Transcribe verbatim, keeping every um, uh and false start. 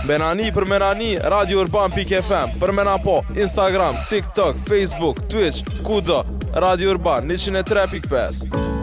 Benani për Menani, Radio Urban pikë ef em. Për Mena po, Instagram, TikTok, Facebook, Twitch, kudo. Radio Urban një zero tre pikë pesë.